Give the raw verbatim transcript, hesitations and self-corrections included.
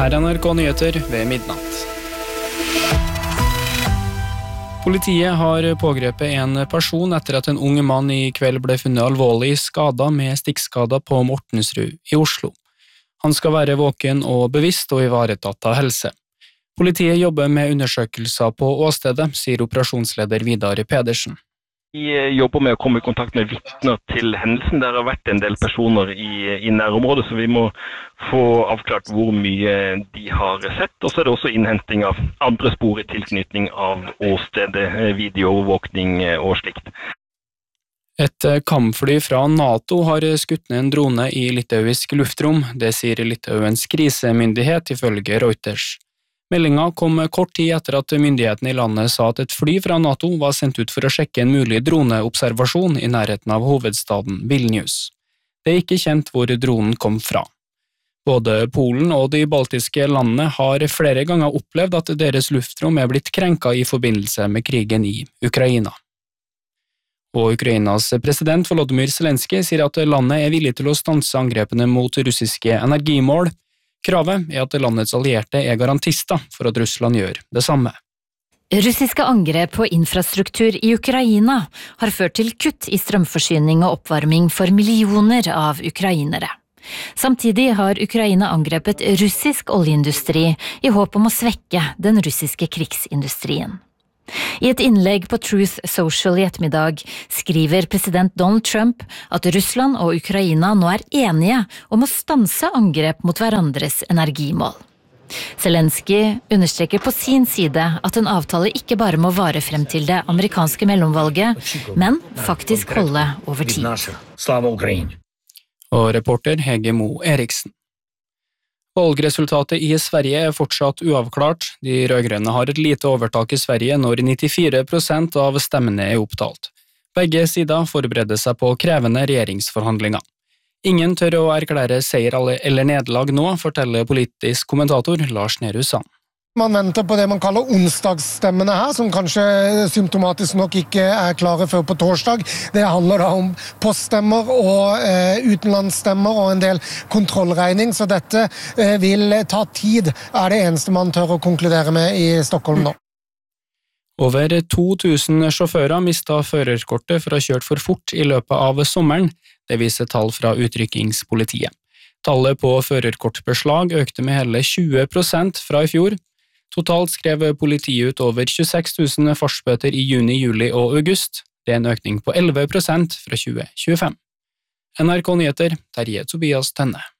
Her er N R K Nyheter ved midnatt. Politiet har pågrepet en person etter at en ung mann i kveld ble funnet alvorlig skadet med stikkskader på Mortensrud i Oslo. Han skal være våken og bevisst og ivaretatt av helse. Politiet jobber med undersøkelser på åstedet, sier operasjonsleder Vidar Pedersen. Vi jobber med å komme i kontakt med vitner til hendelsen. Der har vært en del personer i, i nærområdet, så vi må få avklart hvor mye de har sett. Og så er det også innhenting av andre spor i tilknytning av åstedet, videoovervåkning og slikt. Et kampfly fra NATO har skutt ned en drone i litauisk luftrom. Det sier Litauens krisemyndighet ifølge Reuters. Meldingen kom kort tid etter at myndighetene i landet sa at et fly fra NATO var sendt ut for å sjekke en mulig droneobservasjon i nærheten av hovedstaden Vilnius. Det er ikke kjent hvor dronen kom fra. Både Polen og de baltiske landene har flere ganger opplevd at deres luftrom er blitt krenket i forbindelse med krigen i Ukraina. Og Ukrainas president Volodymyr Zelenskyj sier at landet er villig til å stanse angrepene mot russiske energimål. Kravet er at landets allierte er garantister for at Russland gjør det samme. Russiske angrep på infrastruktur i Ukraina har ført til kutt i strømforsyning og oppvarming for millioner av ukrainere. Samtidig har Ukraina angrepet russisk oljeindustri i håp om å svekke den russiske krigsindustrien. I et innlegg på Truth Social i ettermiddag skriver president Donald Trump at Russland og Ukraina nå er enige om å stanse angrep mot hverandres energimål. Zelenskyj understreker på sin side at en avtale ikke bare må vare frem til det amerikanske mellomvalget, men faktisk holde over tid. Og reporter Hege Mo Eriksen. Valgresultatet i Sverige er fortsatt uavklart. De rødgrønne har et lite overtak i Sverige når nittifire prosent av stemmene er opptalt. Begge sider forbereder seg på krevende regjeringsforhandlinger. Ingen tør å erklære seier eller nederlag nå, forteller politisk kommentator Lars Nehru Sand. Man venter på det man kaller onsdagsstemmene her, som kanskje symptomatisk nok ikke er klare før på torsdag. Det handler da om poststemmer og eh, utenlandsstemmer og en del kontrollregning, så dette eh, vil ta tid, er det eneste man tør å konkludere med i Stockholm nå. Over to tusen sjåfører mistet førerkortet for å ha kjørt for fort i løpet av sommeren. Det viser tall fra utrykkingspolitiet. Tallet på førerkortbeslag økte med hele tjue prosent fra i fjor. Totalt skrev politiet ut over tjueseks tusen fartsbøter i juni, juli og august. Det er en økning på elleve prosent fra tjue tjuefem. N R K Nyheter, Terje Tobias Tønne.